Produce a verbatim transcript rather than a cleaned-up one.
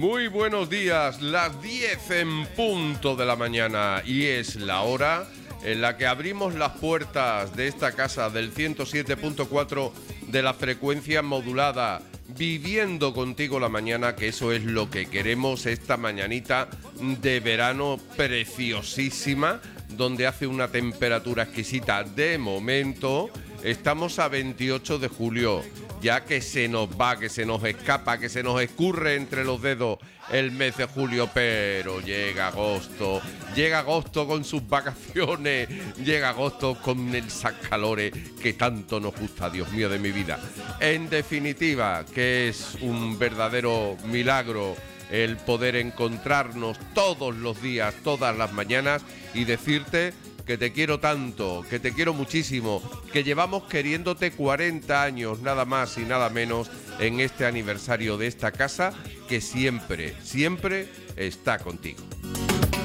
Muy buenos días, las diez en punto de la mañana y es la hora en la que abrimos las puertas de esta casa del ciento siete punto cuatro de la frecuencia modulada, viviendo contigo la mañana, que eso es lo que queremos esta mañanita de verano preciosísima, donde hace una temperatura exquisita de momento. Estamos a veintiocho de julio, ya que se nos va, que se nos escapa, que se nos escurre entre los dedos el mes de julio, pero llega agosto, llega agosto con sus vacaciones, llega agosto con el sacalore que tanto nos gusta, Dios mío de mi vida. En definitiva, que es un verdadero milagro el poder encontrarnos todos los días, todas las mañanas y decirte que te quiero tanto, que te quiero muchísimo, que llevamos queriéndote cuarenta años, nada más y nada menos, en este aniversario de esta casa, que siempre, siempre está contigo.